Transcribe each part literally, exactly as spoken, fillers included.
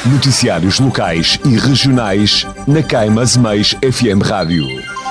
Noticiários locais e regionais na Caima Zemeis F M Rádio.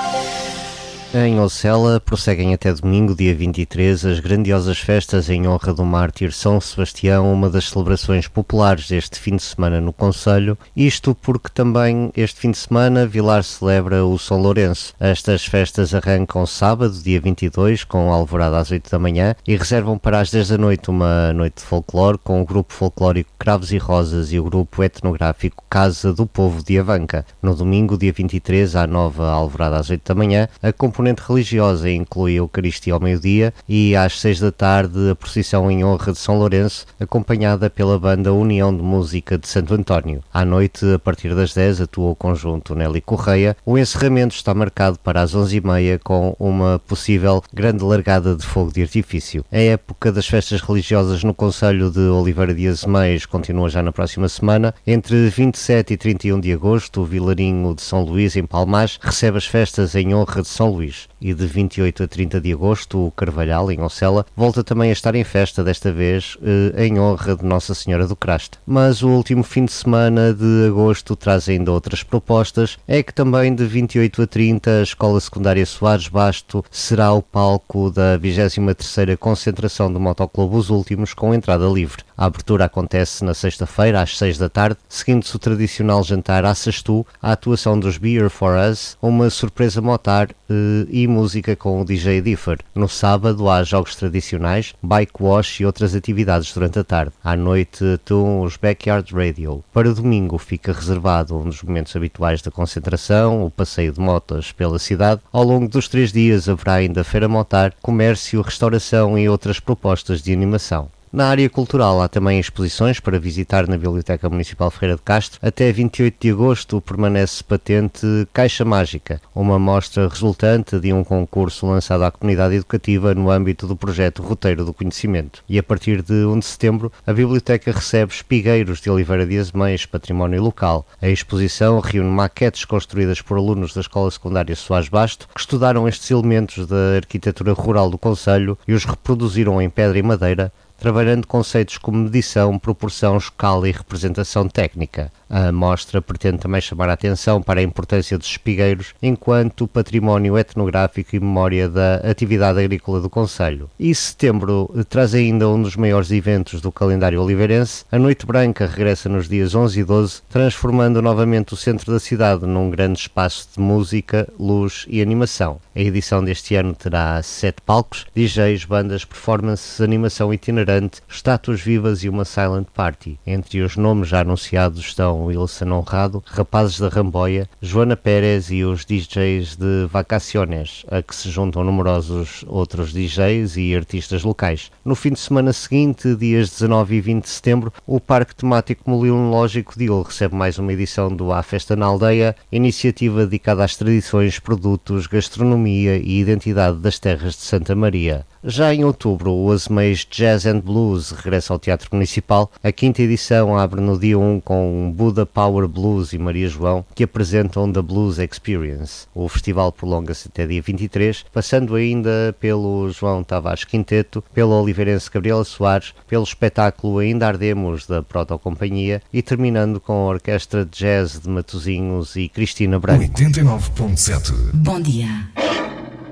Em Onsela, prosseguem até domingo, dia vinte e três, as grandiosas festas em honra do mártir São Sebastião, uma das celebrações populares deste fim de semana no concelho, isto porque também este fim de semana Vilar celebra o São Lourenço. Estas festas arrancam sábado, dia vinte e dois, com a alvorada às oito da manhã e reservam para as dez da noite uma noite de folclore com o grupo folclórico Cravos e Rosas e o grupo etnográfico Casa do Povo de Avanca. No domingo, dia vinte e três, à nova alvorada às oito da manhã, a componente religiosa inclui a Eucaristia ao meio-dia e às seis da tarde a procissão em honra de São Lourenço, acompanhada pela banda União de Música de Santo António. À noite, a partir das dez, atua o conjunto Nelly Correia. O encerramento está marcado para as onze e meia com uma possível grande largada de fogo de artifício. A época das festas religiosas no concelho de Oliveira de Azeméis continua já na próxima semana. Entre vinte e sete e trinta e um de agosto, o Vilarinho de São Luís, em Palmás, recebe as festas em honra de São Luís. E de vinte e oito a trinta de agosto, o Carvalhal, em Onsela, volta também a estar em festa, desta vez eh, em honra de Nossa Senhora do Crasto. Mas o último fim de semana de agosto traz ainda outras propostas. É que também de vinte e oito a trinta, a Escola Secundária Soares Basto será o palco da vigésima terceira concentração do Motoclube Os Últimos, com entrada livre. A abertura acontece na sexta-feira, às seis da tarde, seguindo-se o tradicional jantar à Sastu, a atuação dos Beer for Us, uma surpresa motar eh, e música com o D J Differ. No sábado há jogos tradicionais, bike wash e outras atividades durante a tarde. À noite atuam os Backyard Radio. Para domingo fica reservado um dos momentos habituais da concentração, o passeio de motas pela cidade. Ao longo dos três dias haverá ainda feira motar, comércio, restauração e outras propostas de animação. Na área cultural há também exposições para visitar na Biblioteca Municipal Ferreira de Castro. Até vinte e oito de agosto permanece patente Caixa Mágica, uma mostra resultante de um concurso lançado à comunidade educativa no âmbito do projeto Roteiro do Conhecimento. E a partir de um de setembro, a Biblioteca recebe espigueiros de Oliveira de Azeméis, património local. A exposição reúne maquetes construídas por alunos da Escola Secundária Soares Basto, que estudaram estes elementos da arquitetura rural do concelho e os reproduziram em pedra e madeira, trabalhando conceitos como medição, proporção, escala e representação técnica. A mostra pretende também chamar a atenção para a importância dos espigueiros enquanto património etnográfico e memória da atividade agrícola do concelho. E setembro traz ainda um dos maiores eventos do calendário oliveirense. A Noite Branca regressa nos dias onze e doze, transformando novamente o centro da cidade num grande espaço de música, luz e animação. A edição deste ano terá sete palcos, D Js, bandas, performances, animação itinerante, estátuas vivas e uma silent party. Entre os nomes já anunciados estão Wilson Honrado, Rapazes da Ramboia, Joana Pérez e os D Js de Vacaciones, a que se juntam numerosos outros D Js e artistas locais. No fim de semana seguinte, dias dezanove e vinte de setembro, o Parque Temático Molinológico de Ul recebe mais uma edição do A Festa na Aldeia, iniciativa dedicada às tradições, produtos, gastronomia e identidade das terras de Santa Maria. Já em outubro, o Azeméis Jazz and Blues regressa ao Teatro Municipal. A quinta edição abre no dia um com Buda Power Blues e Maria João, que apresentam The Blues Experience. O festival prolonga-se até dia vinte e três, passando ainda pelo João Tavares Quinteto, pelo oliveirense Gabriela Soares, pelo espetáculo Ainda Ardemos da Protocompanhia e terminando com a Orquestra de Jazz de Matosinhos e Cristina Branco. oitenta e nove ponto sete. Bom dia.